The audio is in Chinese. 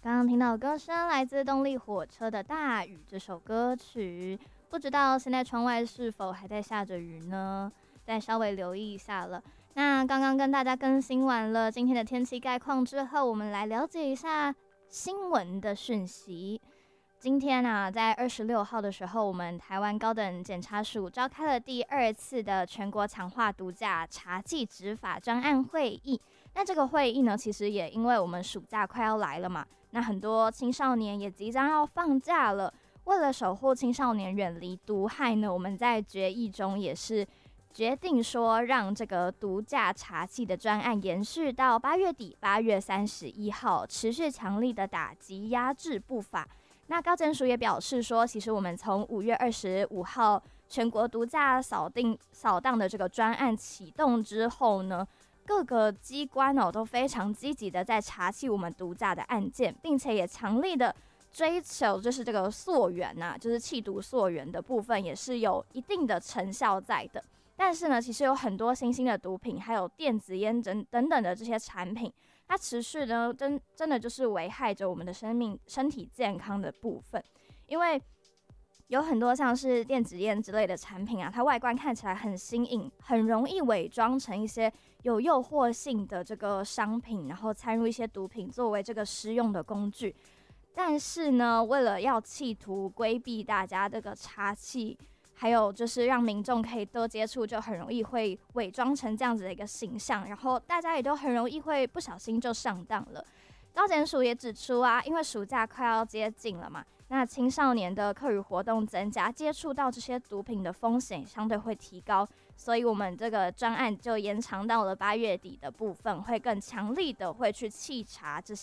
刚刚听到的歌声来自动力火车的《大雨》这首歌曲，不知道现在窗外是否还在下着雨呢？再稍微留意一下了。那刚刚跟大家更新完了今天的天气概况之后，我们来了解一下新闻的讯息。今天啊，在26号的时候，我们台湾高等检察署召开了第2次的全国强化毒驾查缉执法专案会议。那这个会议呢，其实也因为我们暑假快要来了嘛，那很多青少年也即将要放假了。为了守护青少年远离毒害呢，我们在决议中也是决定说，让这个毒驾查缉的专案延续到8月底8月31号，持续强力的打击压制不法。那高检署也表示说，其实我们从5月25号全国毒驾扫荡的这个专案启动之后呢，各个机关都非常积极的在查缉我们毒驾的案件，并且也强力的追求就是这个溯源啊，就是缉毒溯源的部分也是有一定的成效在的。但是呢，其实有很多新兴的毒品，还有电子烟等等的这些产品，它持续呢真的就是危害着我们的身体健康的部分。因为有很多像是电子烟之类的产品啊，它外观看起来很新颖，很容易伪装成一些有诱惑性的这个商品，然后掺入一些毒品作为这个施用的工具。但是呢，为了要企图规避大家这个查缉，还有就是让民众可以多接触，就很容易会伪装成这样子的一个形象，然后大家也都很容易会不小心就上当了。高检署也指出啊，因为暑假快要接近了嘛，那青少年的课余活动增加，接触到这些毒品的风险相对会提高，所以我们这个专案就延长到了8月底的部分，会更强力的会去稽查这些